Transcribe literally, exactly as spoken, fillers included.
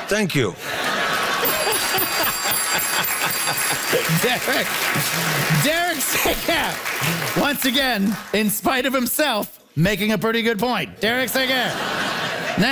Thank you. Derek. Derek Sager. Once again, in spite of himself, making a pretty good point. Derek Sager.